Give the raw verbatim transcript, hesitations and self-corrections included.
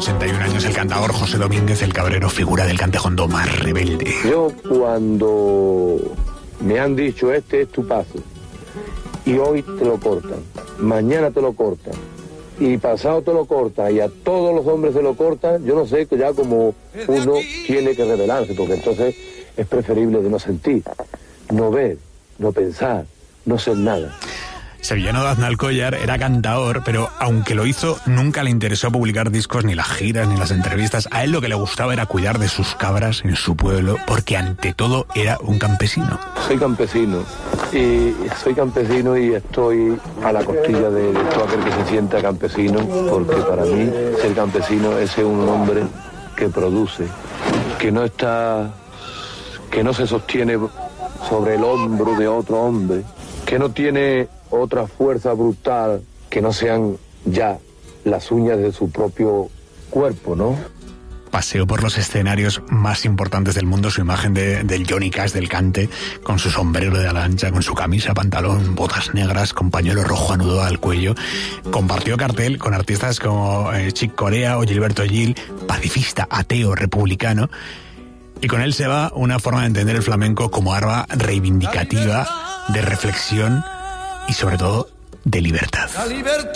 ochenta y un años, el cantador José Domínguez, el Cabrero, figura del cantejondo más rebelde. Yo cuando me han dicho este es tu paso y hoy te lo cortan, mañana te lo cortan y pasado te lo cortan y a todos los hombres se lo cortan, yo no sé, ya como uno tiene que rebelarse, porque entonces es preferible de no sentir, no ver, no pensar, no ser nada. Sevillano de Aznalcóllar era cantador, pero aunque lo hizo, nunca le interesó publicar discos, ni las giras, ni las entrevistas. A él lo que le gustaba era cuidar de sus cabras en su pueblo, porque ante todo era un campesino. Soy campesino, y soy campesino y estoy a la costilla de, de todo aquel que se sienta campesino, porque para mí ser campesino es ser un hombre que produce, que no está, que no se sostiene sobre el hombro de otro hombre, que no tiene otra fuerza brutal que no sean ya las uñas de su propio cuerpo, ¿no? Paseó por los escenarios más importantes del mundo su imagen de, del Johnny Cash del cante, con su sombrero de ala ancha, con su camisa, pantalón, botas negras, con pañuelo rojo anudado al cuello. Compartió cartel con artistas como eh, Chick Corea o Gilberto Gil, pacifista, ateo, republicano. Y con él se va una forma de entender el flamenco como arma reivindicativa, de reflexión y sobre todo de libertad. La libertad.